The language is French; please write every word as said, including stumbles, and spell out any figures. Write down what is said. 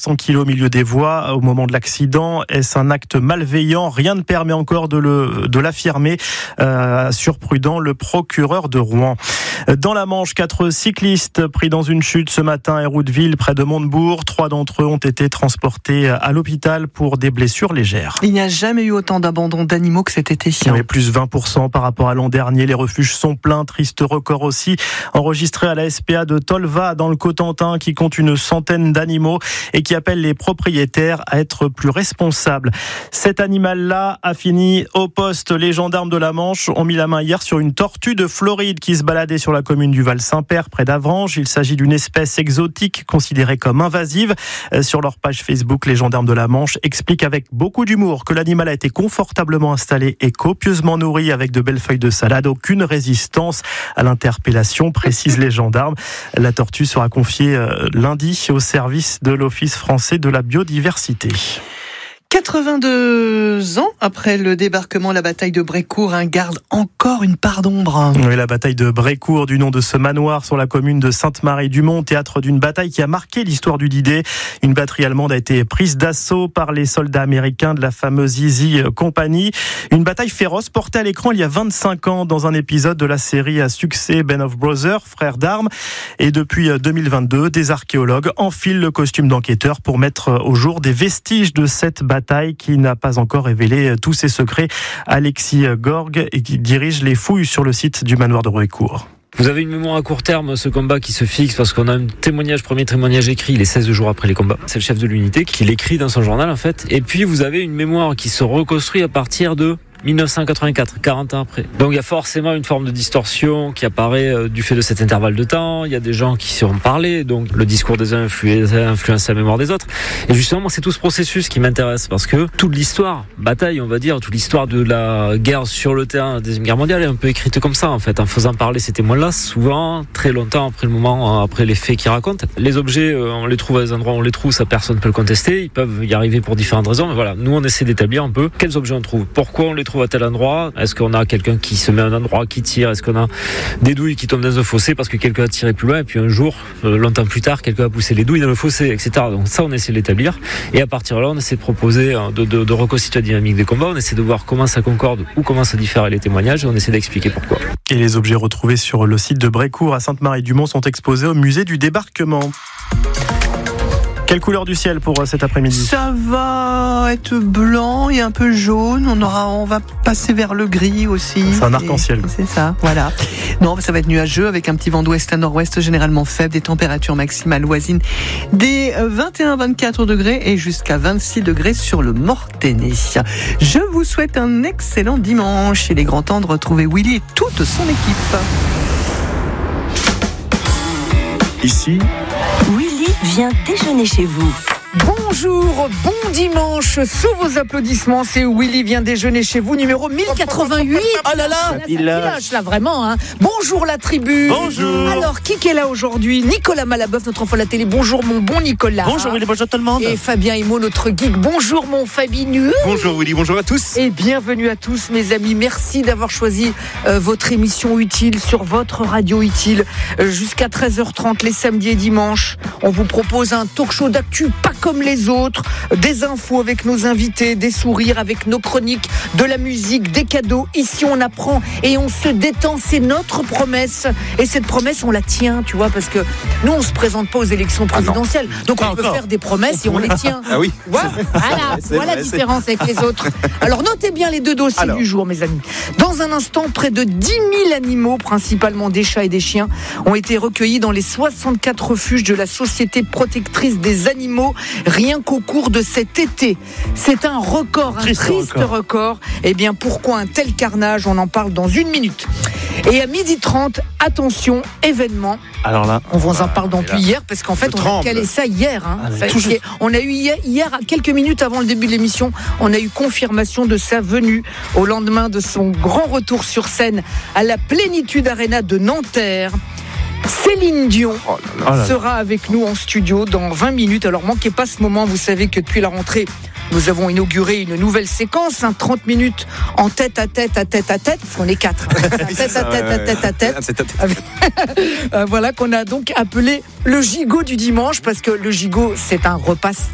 cents kilos au milieu des voies au moment de l'accident. Est-ce un acte malveillant ? Rien ne permet encore de, le, de l'affirmer, euh, surprudent le procureur de Rouen. Dans la Manche, quatre cyclistes pris dans une chute ce matin à Hérouville, près de Montebourg. Trois d'entre eux ont été transportés à l'hôpital pour des blessures légères. Il n'y a jamais eu autant d'abandon d'animaux que cet été. Oui, plus vingt pour cent par rapport à l'an dernier. Les refuges sont pleins. Triste record aussi enregistré à la S P A de Tolva dans le Cotentin, qui compte une centaine d'animaux et qui appelle les propriétaires à être plus responsables. Cet animal-là a fini au poste. Les gendarmes de la Manche ont mis la main hier sur une tortue de Floride qui se baladait sur la commune du Val-Saint-Père, près d'Avranches. Il s'agit d'une espèce exotique considérée comme invasive. Sur leur page Facebook, les gendarmes de la Manche expliquent avec beaucoup d'humour que l'animal a été confortablement installé et copieusement nourri avec de belles feuilles de salade. Aucune résistance à l'interpellation, précisent les gendarmes. La tortue sera confiée lundi au service de l'Office français de la biodiversité. quatre-vingt-deux ans après le débarquement, la bataille de Brécourt hein, garde encore une part d'ombre. Oui, la bataille de Brécourt, du nom de ce manoir sur la commune de Sainte-Marie-du-Mont, théâtre d'une bataille qui a marqué l'histoire du D-Day. Une batterie allemande a été prise d'assaut par les soldats américains de la fameuse Easy Company. Une bataille féroce portée à l'écran il y a vingt-cinq ans dans un épisode de la série à succès Band of Brothers, frères d'armes. Et depuis deux mille vingt-deux, des archéologues enfilent le costume d'enquêteur pour mettre au jour des vestiges de cette bataille. Bataille qui n'a pas encore révélé tous ses secrets. Alexis Gorgue, qui dirige les fouilles sur le site du manoir de Brécourt. Vous avez une mémoire à court terme, ce combat qui se fixe, parce qu'on a un témoignage, premier témoignage écrit, il est seize jours après les combats. C'est le chef de l'unité qui l'écrit dans son journal, en fait. Et puis, vous avez une mémoire qui se reconstruit à partir de dix-neuf cent quatre-vingt-quatre, quarante ans après. Donc il y a forcément une forme de distorsion qui apparaît euh, du fait de cet intervalle de temps. Il y a des gens qui seront parlés, donc le discours des uns influence la mémoire des autres. Et justement, moi, c'est tout ce processus qui m'intéresse, parce que toute l'histoire, bataille, on va dire, toute l'histoire de la guerre sur le terrain de la Deuxième Guerre mondiale est un peu écrite comme ça, en fait, en faisant parler ces témoins-là, souvent, très longtemps après le moment, après les faits qu'ils racontent. Les objets, euh, on les trouve à des endroits où on les trouve, ça personne ne peut le contester, ils peuvent y arriver pour différentes raisons, mais voilà, nous on essaie d'établir un peu quels objets on trouve, pourquoi on les trouve à tel endroit, est-ce qu'on a quelqu'un qui se met à un endroit, qui tire, est-ce qu'on a des douilles qui tombent dans un fossé parce que quelqu'un a tiré plus loin et puis un jour, euh, longtemps plus tard, quelqu'un a poussé les douilles dans le fossé, et cetera. Donc ça, on essaie de l'établir et à partir de là, on essaie de proposer, de, de, de reconstituer la dynamique des combats, on essaie de voir comment ça concorde ou comment ça diffère les témoignages et on essaie d'expliquer pourquoi. Et les objets retrouvés sur le site de Brécourt à Sainte-Marie-du-Mont sont exposés au musée du débarquement. Quelle couleur du ciel pour cet après-midi ? Ça va être blanc et un peu jaune. On aura, on va passer vers le gris aussi. C'est un arc-en-ciel. C'est, c'est ça, voilà. Non, ça va être nuageux avec un petit vent d'ouest à nord-ouest généralement faible, des températures maximales voisines des vingt et un à vingt-quatre degrés et jusqu'à vingt-six degrés sur le Mortainais. Je vous souhaite un excellent dimanche. Il est grand temps de retrouver Willy et toute son équipe. Ici, Willy vient déjeuner chez vous. Bonjour, bon dimanche, sous vos applaudissements, c'est Willy vient déjeuner chez vous, numéro mille quatre-vingt-huit. Oh là là, ça village là vraiment. Hein. Bonjour la tribu. Bonjour. Alors, qui est là aujourd'hui ? Nicolas Malabeuf, notre enfant de la télé. Bonjour mon bon Nicolas. Bonjour Willy, bonjour tout le monde. Et Fabien Imo, notre geek. Bonjour mon Fabinu. Bonjour Willy, bonjour à tous. Et bienvenue à tous mes amis. Merci d'avoir choisi euh, votre émission utile sur votre radio utile euh, jusqu'à treize heures trente les samedis et dimanches. On vous propose un talk show d'actu pas comme les autres, des infos avec nos invités, des sourires avec nos chroniques, de la musique, des cadeaux. Ici, on apprend et on se détend. C'est notre promesse. Et cette promesse, on la tient, tu vois, parce que nous, on se présente pas aux élections présidentielles. Ah donc, pas on peut encore. faire des promesses et on les tient. Ah oui. Voilà, voilà, voilà vrai, la différence c'est... avec les autres. Alors, notez bien les deux dossiers Alors. du jour, mes amis. Dans un instant, près de dix mille animaux, principalement des chats et des chiens, ont été recueillis dans les soixante-quatre refuges de la Société protectrice des animaux, rien qu'au cours de cet été. C'est un record, un Triste triste record. record. Eh bien, pourquoi un tel carnage ? On en parle dans une minute. Et à midi trente, attention, événement. Alors là, On vous en parle depuis hier, parce qu'en fait, Je on a tremble. calé ça hier. Hein. Ah, mais Ça, toujours- c'est- On a eu hier, hier, quelques minutes avant le début de l'émission, on a eu confirmation de sa venue au lendemain de son grand retour sur scène à la Plénitude Arena de Nanterre. Céline Dion Oh là là. oh là là. sera avec nous en studio dans vingt minutes. Alors manquez pas ce moment, vous savez que depuis la rentrée, nous avons inauguré une nouvelle séquence, hein, trente minutes en tête à tête, à tête à tête, parce qu'on est quatre. Tête à tête, à tête à tête. Tête à tête. Avec- Euh, voilà qu'on a donc appelé le gigot du dimanche, parce que le gigot, c'est un repas